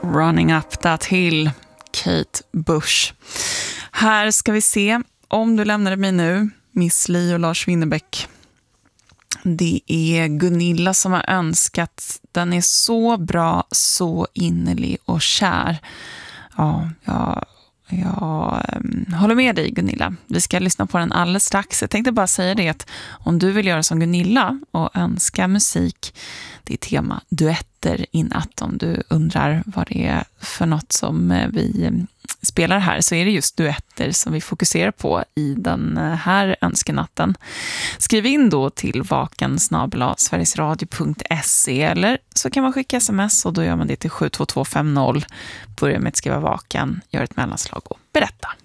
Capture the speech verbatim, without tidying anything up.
Running Up That Hill, Kate Bush. Här ska vi se, Om du lämnade mig nu, Miss Li och Lars Winnerbäck. Det är Gunilla som har önskat. Den är så bra, så innerlig och kär. Ja, jag, jag um, håller med dig, Gunilla. Vi ska lyssna på den alldeles strax. Jag tänkte bara säga det att om du vill göra som Gunilla och önska musik, det är tema duetter i natt. Om du undrar vad det är för något som vi spelar här, så är det just duetter som vi fokuserar på i den här önskenatten. Skriv in då till vaken snabel-a sverigesradio punkt se, eller så kan man skicka sms och då gör man det till sju två två fem noll. Börja med att skriva vaken, gör ett mellanslag och berätta.